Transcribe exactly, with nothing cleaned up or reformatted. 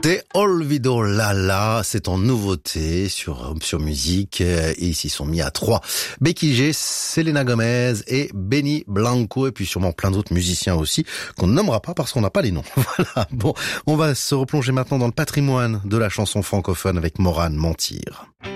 C'était Olvido Lala, c'est en nouveauté sur sur musique et ils s'y sont mis à trois. Becky G, Selena Gomez et Benny Blanco et puis sûrement plein d'autres musiciens aussi qu'on ne nommera pas parce qu'on n'a pas les noms. Voilà. Bon, on va se replonger maintenant dans le patrimoine de la chanson francophone avec Morane Mentir.